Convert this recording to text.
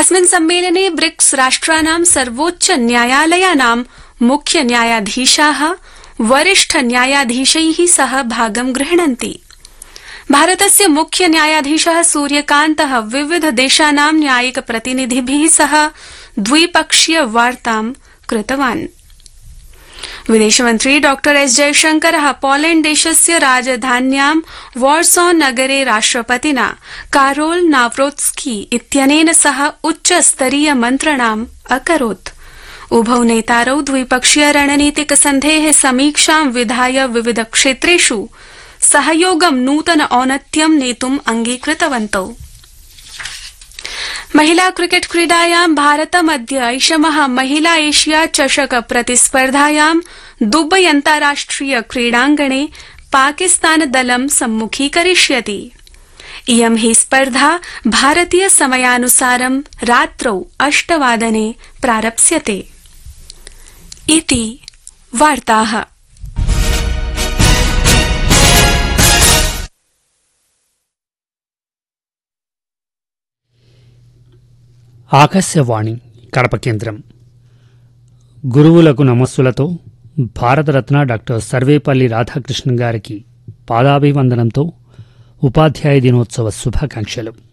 अस्मिन् सम्मेलने ब्रिक्स राष्ट्राणां सर्वोच्च न्यायालयानां मुख्य न्यायाधीशाः वरिष्ठ न्यायाधीशैः सह भागं गृह्णन्ति। भारतस्य मुख्य न्यायाधीशः सूर्यकान्तः विविध देशानां न्यायिक प्रतिनिधिभिः सह द्विपक्षीय वार्तां कृतवान्। विदेशमन्त्री डॉ एस जयशंकरः पोलैण्ड देशस्य राजधान्यां वार्सॉ नगरे राष्ट्रपतिना कारोल नाव्रोत्स्की इत्यनेन सह उच्चस्तरीय मन्त्रणाम् अकरोत्। उभौ नेतारौ द्विपक्षीय रणनीतिक सन्धेः समीक्षां विधाय विविध क्षेत्रेषु सहयोगं नूतन औन्नत्यं नेतुम् अङ्गीकृतवन्तौ। महिला क्रिकेट क्रीडायां भारतमद्य ऐषमः महिला एशिया चषक प्रतिस्पर्धायां दुबई अन्ताराष्ट्रिय क्रीडाङ्गणे पाकिस्तानदलं सम्मुखीकरिष्यति। इयं हि स्पर्धा भारतीय समयानुसारं रात्रौ 8 वादने प्रारप्स्यते। इति वार्ताः। ఆకాశవాణి కడప కేంద్రం. గురువులకు నమస్సులతో భారతరత్న డాక్టర్ సర్వేపల్లి రాధాకృష్ణన్ గారికి పాదాభివందనంతో ఉపాధ్యాయ దినోత్సవ శుభాకాంక్షలు.